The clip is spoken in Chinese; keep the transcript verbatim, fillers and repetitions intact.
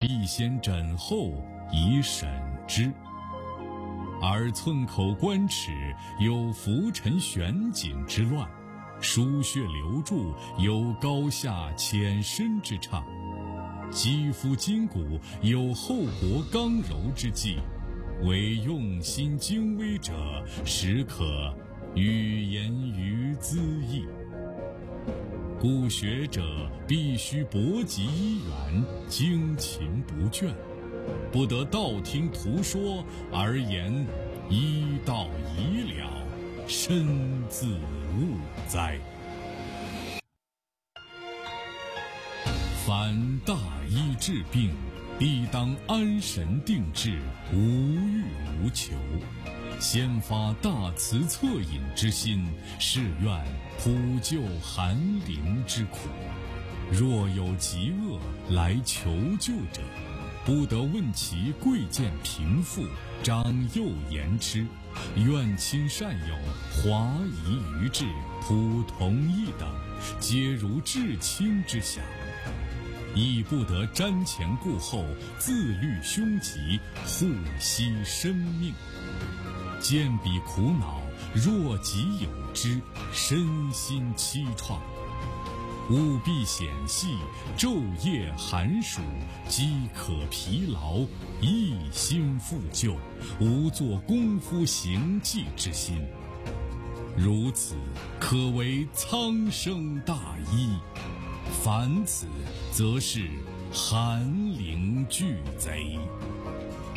必先诊后以审之。而寸口关齿有浮沉悬紧之乱，输血流注有高下浅深之差，肌肤筋骨有厚薄刚柔之际，惟用心精微者，实可语言于兹义。故学者必须博极医源，精勤不倦，不得道听途说而言医道已了，身自误哉。凡大医治病，必当安神定志，无欲无求，先发大慈恻隐之心，是愿普救寒灵之苦。若有疾厄来求救者，不得问其贵贱贫富，长幼言痴，愿亲善友，华夷愚智，普同一等，皆如至亲之想。亦不得瞻前顾后，自虑凶吉，护惜生命。见彼苦恼，若己有之，身心凄怆。务必显细，昼夜寒暑，饥渴疲劳，一心复救，无做功夫行迹之心。如此，可为苍生大医。凡此，则是寒灵俱贼。